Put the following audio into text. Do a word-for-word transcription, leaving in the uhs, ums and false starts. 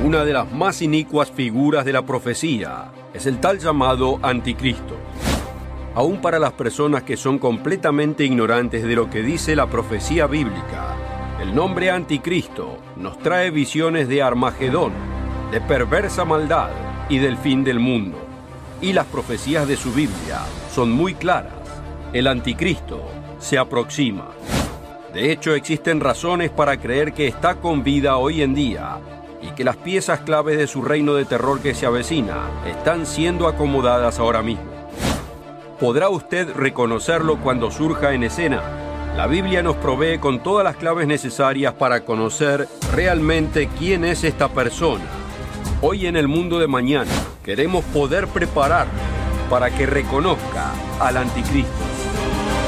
una de las más inicuas figuras de la profecía es el tal llamado Anticristo. Aún para las personas que son completamente ignorantes de lo que dice la profecía bíblica, el nombre Anticristo nos trae visiones de Armagedón, de perversa maldad y del fin del mundo. Y las profecías de su Biblia son muy claras. El Anticristo se aproxima. De hecho, existen razones para creer que está con vida hoy en día y que las piezas claves de su reino de terror que se avecina están siendo acomodadas ahora mismo. ¿Podrá usted reconocerlo cuando surja en escena? La Biblia nos provee con todas las claves necesarias para conocer realmente quién es esta persona. Hoy en el mundo de mañana queremos poder prepararlo para que reconozca al Anticristo.